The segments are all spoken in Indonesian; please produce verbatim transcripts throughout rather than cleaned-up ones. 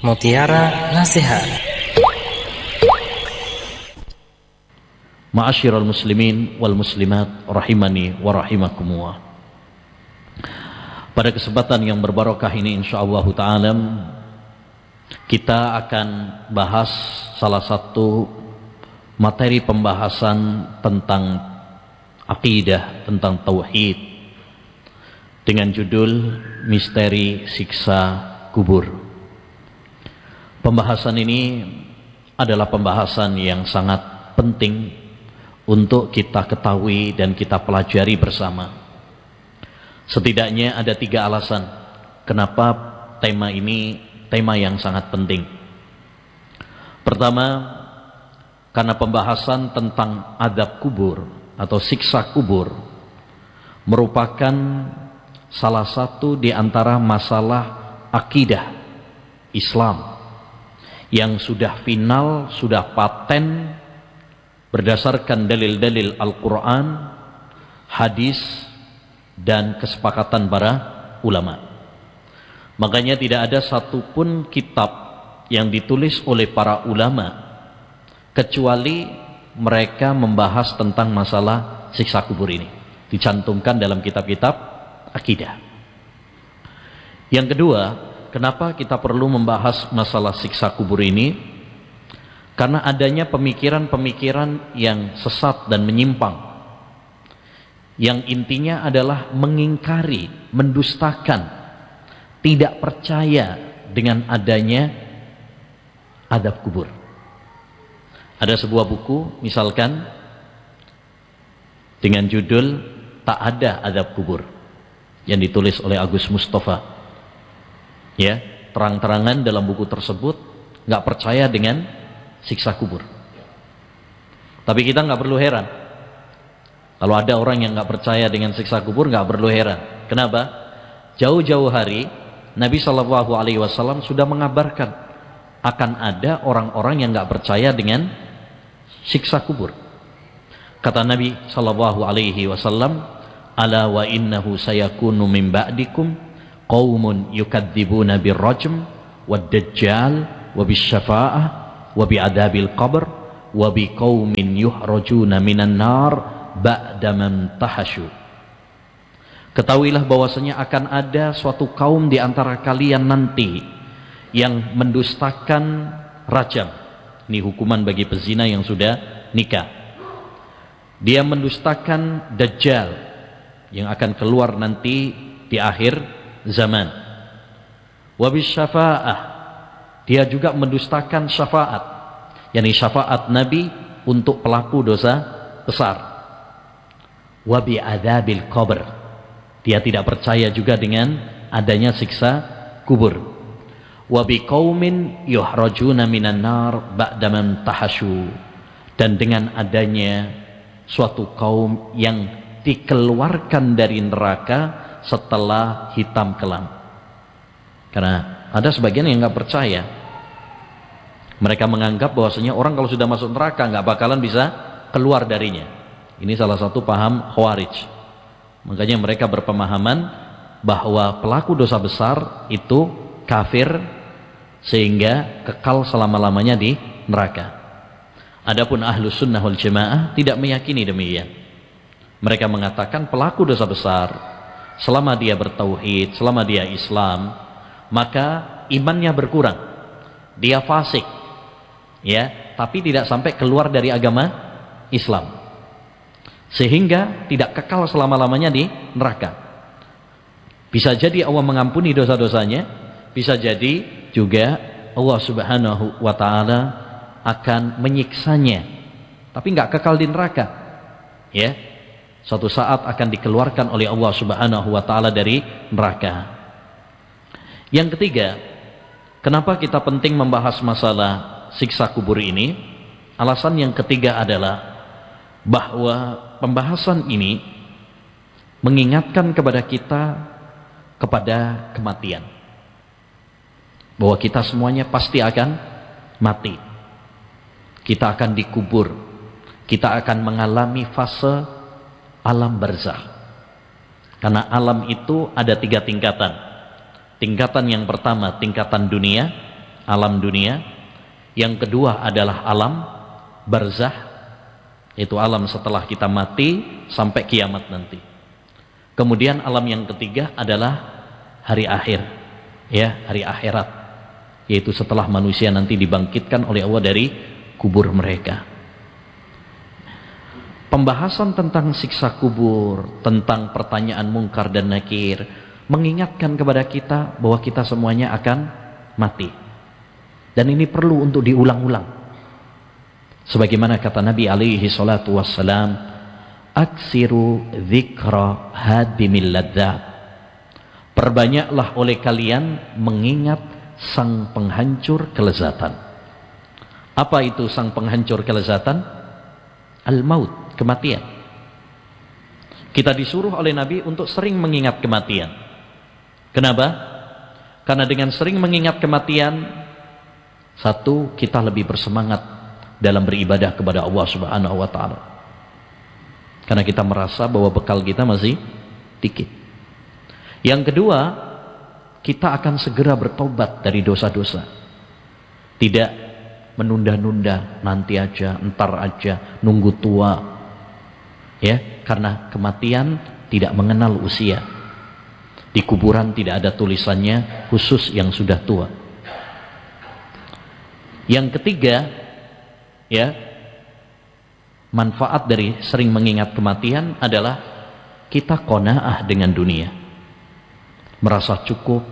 Mutiara Nasihat. Ma'asyiral muslimin wal muslimat rahimani wa rahimakumullah. Pada kesempatan yang berbarokah ini insyaallah ta'ala kita akan bahas salah satu materi pembahasan tentang akidah, tentang tauhid dengan judul misteri siksa kubur. Pembahasan ini adalah pembahasan yang sangat penting untuk kita ketahui dan kita pelajari bersama. Setidaknya ada tiga alasan kenapa tema ini tema yang sangat penting. Pertama, karena pembahasan tentang azab kubur atau siksa kubur merupakan salah satu di antara masalah akidah Islam yang sudah final, sudah paten berdasarkan dalil-dalil Al-Quran, hadis, dan kesepakatan para ulama. Makanya tidak ada satupun kitab yang ditulis oleh para ulama kecuali mereka membahas tentang masalah siksa kubur ini. Dicantumkan dalam kitab-kitab akidah. Yang kedua, kenapa kita perlu membahas masalah siksa kubur ini? Karena adanya pemikiran-pemikiran yang sesat dan menyimpang, yang intinya adalah mengingkari, mendustakan, tidak percaya dengan adanya azab kubur. Ada sebuah buku misalkan dengan judul Tak Ada Azab Kubur yang ditulis oleh Agus Mustafa. Ya, terang-terangan dalam buku tersebut nggak percaya dengan siksa kubur. Tapi kita nggak perlu heran kalau ada orang yang nggak percaya dengan siksa kubur, nggak perlu heran. Kenapa? Jauh-jauh hari Nabi Shallallahu Alaihi Wasallam sudah mengabarkan akan ada orang-orang yang nggak percaya dengan siksa kubur. Kata Nabi Shallallahu Alaihi Wasallam, "Ala wa innahu sayakunu min ba'dikum qaumun yukadzibuna birrajm wad-dajjal wa bisyafa'ah wa bi'adabil qabr wa biqaumin yuhrajuna minan nar ba'da man tahasyu." Ketahuilah bahwasanya akan ada suatu kaum di antara kalian nanti yang mendustakan rajam. Ini hukuman bagi pezina yang sudah nikah. Dia mendustakan Dajjal yang akan keluar nanti di akhir zaman. Wabis syafa'ah, dia juga mendustakan syafaat, yakni syafaat Nabi untuk pelaku dosa besar. Wabi adabil qabr, dia tidak percaya juga dengan adanya siksa kubur. Wabi qaumin yuhrajuna minan nar ba'da man tahasyu, dan dengan adanya suatu kaum yang dikeluarkan dari neraka setelah hitam kelam. Karena ada sebagian yang nggak percaya. Mereka menganggap bahwasanya orang kalau sudah masuk neraka nggak bakalan bisa keluar darinya. Ini salah satu paham Khawarij. Makanya mereka berpemahaman bahwa pelaku dosa besar itu kafir sehingga kekal selama-lamanya di neraka. Adapun Ahlus Sunnah wal Jamaah tidak meyakini demikian. Mereka mengatakan pelaku dosa besar selama dia bertauhid, selama dia Islam, maka imannya berkurang. Dia fasik. Ya, tapi tidak sampai keluar dari agama Islam. Sehingga tidak kekal selama-lamanya di neraka. Bisa jadi Allah mengampuni dosa-dosanya, bisa jadi juga Allah Subhanahu wa taala akan menyiksanya, tapi nggak kekal di neraka. Ya, suatu saat akan dikeluarkan oleh Allah Subhanahu wa taala dari neraka. Yang ketiga, kenapa kita penting membahas masalah siksa kubur ini? Alasan yang ketiga adalah bahwa pembahasan ini mengingatkan kepada kita kepada kematian. Bahwa kita semuanya pasti akan mati. Kita akan dikubur. Kita akan mengalami fase alam barzakh. Karena alam itu ada tiga tingkatan. Tingkatan yang pertama tingkatan dunia, alam dunia. Yang kedua adalah alam barzah, yaitu alam setelah kita mati sampai kiamat nanti. Kemudian alam yang ketiga adalah hari akhir, ya, hari akhirat, yaitu setelah manusia nanti dibangkitkan oleh Allah dari kubur mereka. Pembahasan tentang siksa kubur, tentang pertanyaan mungkar dan nakir, mengingatkan kepada kita bahwa kita semuanya akan mati. Dan ini perlu untuk diulang-ulang. Sebagaimana kata Nabi alaihi salatu wassalam, aksiru dzikra hadimil ladzat. Perbanyaklah oleh kalian mengingat sang penghancur kelezatan. Apa itu sang penghancur kelezatan? Al-maut, kematian. Kita disuruh oleh Nabi untuk sering mengingat kematian. Kenapa? Karena dengan sering mengingat kematian, satu, kita lebih bersemangat dalam beribadah kepada Allah Subhanahu wa taala. Karena kita merasa bahwa bekal kita masih dikit. Yang kedua, kita akan segera bertobat dari dosa-dosa. Tidak menunda-nunda, nanti aja, entar aja, nunggu tua. Ya, karena kematian tidak mengenal usia. Di kuburan tidak ada tulisannya khusus yang sudah tua. Yang ketiga, ya, manfaat dari sering mengingat kematian adalah kita qanaah dengan dunia. Merasa cukup,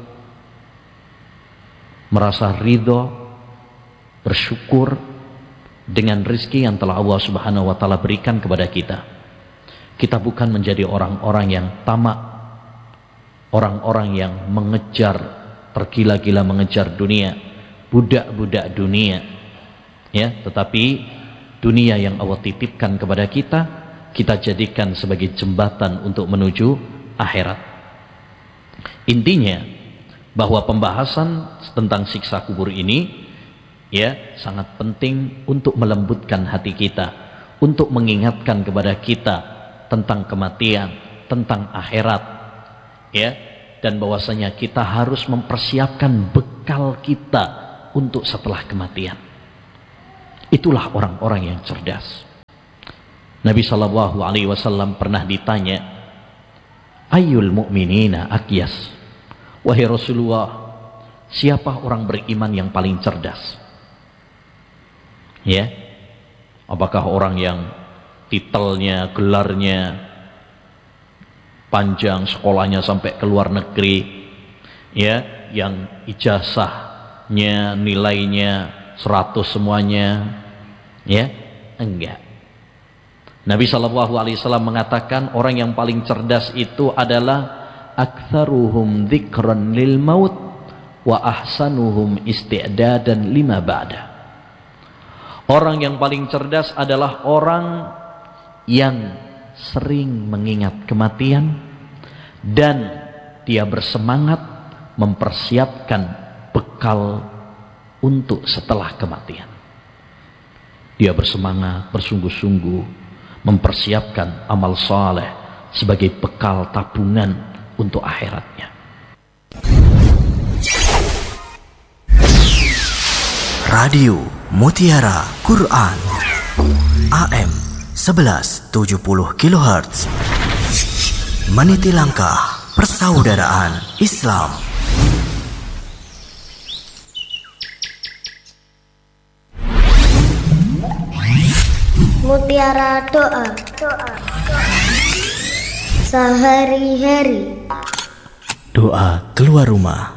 merasa ridho, bersyukur dengan rezeki yang telah Allah Subhanahu wa taala berikan kepada kita. Kita bukan menjadi orang-orang yang tamak, orang-orang yang mengejar, tergila-gila mengejar dunia, budak-budak dunia, ya, tetapi dunia yang Allah titipkan kepada kita, kita jadikan sebagai jembatan untuk menuju akhirat. Intinya bahwa pembahasan tentang siksa kubur ini, ya, sangat penting untuk melembutkan hati kita, untuk mengingatkan kepada kita tentang kematian, tentang akhirat, ya, dan bahwasanya kita harus mempersiapkan bekal kita untuk setelah kematian. Itulah orang-orang yang cerdas. Nabi Shallallahu Alaihi Wasallam pernah ditanya, Ayyul mu'minina akyas. Wahai Rasulullah, siapa orang beriman yang paling cerdas? Ya, apakah orang yang titelnya, gelarnya panjang, sekolahnya sampai ke luar negeri, ya, yang ijazahnya nilainya seratus semuanya, ya? Enggak. Nabi Shallallahu Alaihi Wasallam mengatakan orang yang paling cerdas itu adalah aktsaruhum dzikran lil maut wa ahsanuhum isti'dadan lima ba'da. Orang yang paling cerdas adalah orang yang sering mengingat kematian dan dia bersemangat mempersiapkan bekal untuk setelah kematian. Dia bersemangat, bersungguh-sungguh mempersiapkan amal saleh sebagai bekal tabungan untuk akhiratnya. Radio Mutiara Quran A M sebelas tujuh puluh kilohertz, meniti langkah persaudaraan Islam. Mutiara doa, doa, doa. Sehari-hari. Doa keluar rumah.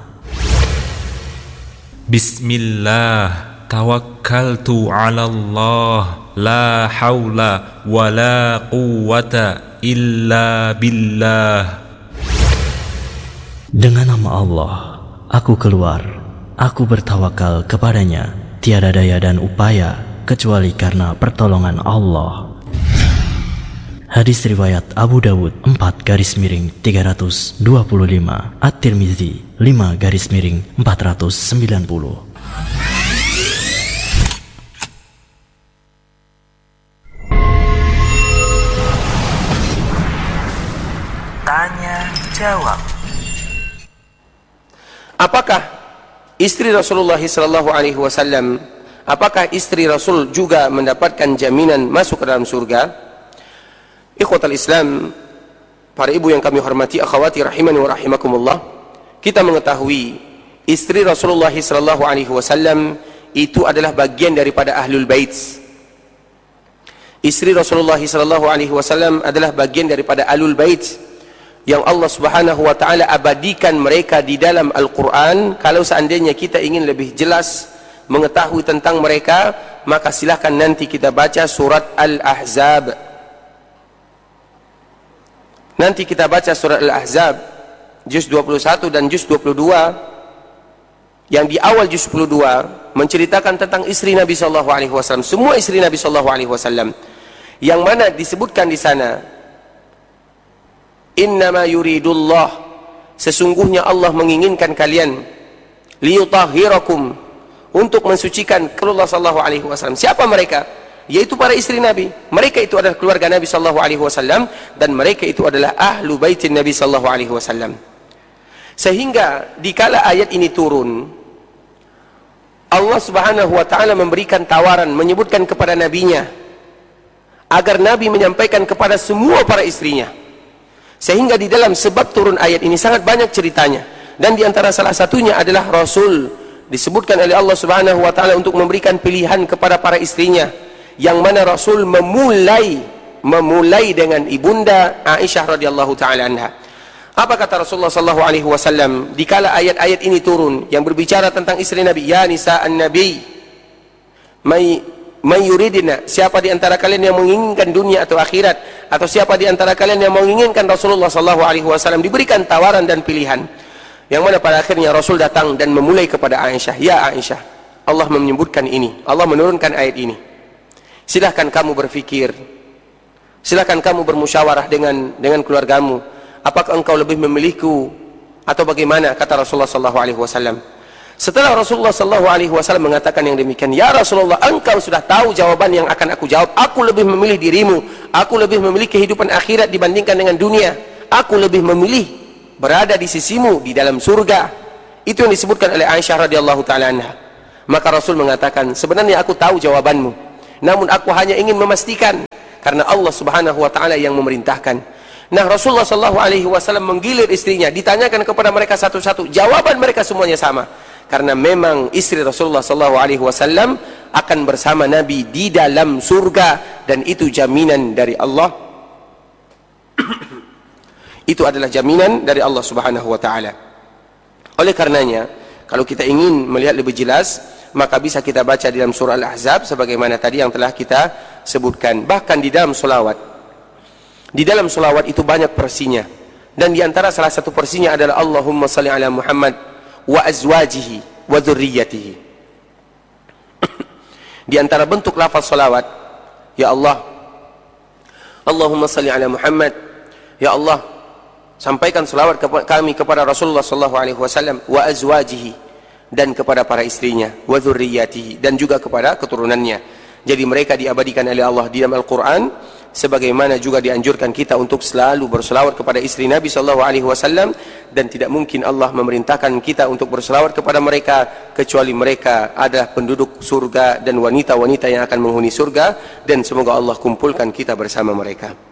Bismillah, tawakkaltu ala Allah, la haula wa la quwwata illa billah. Dengan nama Allah, aku keluar, aku bertawakal kepadanya, tiada daya dan upaya kecuali karena pertolongan Allah. Hadis riwayat Abu Dawud empat garis miring tiga ratus dua puluh lima, At-Tirmizi lima garis miring empat ratus sembilan puluh. Tanya jawab. Apakah istri Rasulullah sallallahu alaihi wasallam, apakah istri Rasul juga mendapatkan jaminan masuk ke dalam surga? Ikhwatal Islam, para ibu yang kami hormati, akhwati rahimani wa rahimakumullah, kita mengetahui istri Rasulullah sallallahu alaihi wasallam itu adalah bagian daripada ahlul bait. Istri Rasulullah sallallahu alaihi wasallam adalah bagian daripada ahlul bait yang Allah Subhanahu wa taala abadikan mereka di dalam Al-Qur'an. Kalau seandainya kita ingin lebih jelas mengetahui tentang mereka, maka silahkan nanti kita baca surat Al-Ahzab. Nanti kita baca surat Al-Ahzab juz dua puluh satu dan juz dua puluh dua, yang di awal juz dua puluh dua menceritakan tentang istri Nabi sallallahu alaihi wasallam, semua istri Nabi sallallahu alaihi wasallam, yang mana disebutkan di sana, innama yuridullah, sesungguhnya Allah menginginkan kalian, liyutahhirakum, untuk mensucikan Rasulullah sallallahu alaihi wasallam. Siapa mereka? Yaitu para istri Nabi. Mereka itu adalah keluarga Nabi sallallahu alaihi wasallam, dan mereka itu adalah ahlu baitin Nabi sallallahu alaihi wasallam. Sehingga dikala ayat ini turun, Allah Subhanahu wa taala memberikan tawaran, menyebutkan kepada nabinya agar Nabi menyampaikan kepada semua para istrinya. Sehingga di dalam sebab turun ayat ini sangat banyak ceritanya, dan di antara salah satunya adalah Rasul disebutkan oleh Allah Subhanahu wa taala untuk memberikan pilihan kepada para istrinya, yang mana Rasul memulai memulai dengan ibunda Aisyah radhiyallahu taala anha. Apa kata Rasulullah sallallahu alaihi wasallam dikala ayat-ayat ini turun yang berbicara tentang istri Nabi? Ya nisa'an nabi, may may yuridina, siapa di antara kalian yang menginginkan dunia atau akhirat, atau siapa di antara kalian yang menginginkan Rasulullah sallallahu alaihi wasallam, diberikan tawaran dan pilihan, yang mana pada akhirnya Rasul datang dan memulai kepada Aisyah, ya Aisyah, Allah menyebutkan ini, Allah menurunkan ayat ini, silahkan kamu berfikir, silahkan kamu bermusyawarah dengan dengan keluargamu, apakah engkau lebih memilihku atau bagaimana? Kata Rasulullah sallallahu alaihi wasallam. Setelah Rasulullah sallallahu alaihi wasallam mengatakan yang demikian, ya Rasulullah, engkau sudah tahu jawaban yang akan aku jawab. Aku lebih memilih dirimu, aku lebih memilih kehidupan akhirat dibandingkan dengan dunia. Aku lebih memilih berada di sisimu di dalam surga. Itu yang disebutkan oleh Aisyah radhiyallahu taala anha. Maka Rasul mengatakan, sebenarnya aku tahu jawabanmu, namun aku hanya ingin memastikan, karena Allah Subhanahu wa taala yang memerintahkan. Nah, Rasulullah sallallahu alaihi wasallam menggilir istrinya, ditanyakan kepada mereka satu-satu, jawaban mereka semuanya sama, karena memang istri Rasulullah sallallahu alaihi wasallam akan bersama Nabi di dalam surga, dan itu jaminan dari Allah. Itu adalah jaminan dari Allah Subhanahu wa taala. Oleh karenanya, kalau kita ingin melihat lebih jelas, maka bisa kita baca di dalam surah Al-Ahzab sebagaimana tadi yang telah kita sebutkan. Bahkan di dalam selawat, di dalam selawat itu banyak versinya, dan di antara salah satu versinya adalah Allahumma salli ala Muhammad wa azwajihi wa dzurriyyatihi. Di antara bentuk lafaz selawat, ya Allah, Allahumma salli ala Muhammad, ya Allah, sampaikan selawat kami kepada Rasulullah sallallahu alaihi wasallam, wa azwajihi, dan kepada para istrinya, wa dzurriyyatihi, dan juga kepada keturunannya. Jadi mereka diabadikan oleh Allah di dalam Al-Quran, sebagaimana juga dianjurkan kita untuk selalu berselawat kepada istri Nabi sallallahu alaihi wasallam, dan tidak mungkin Allah memerintahkan kita untuk berselawat kepada mereka kecuali mereka adalah penduduk surga dan wanita-wanita yang akan menghuni surga, dan semoga Allah kumpulkan kita bersama mereka.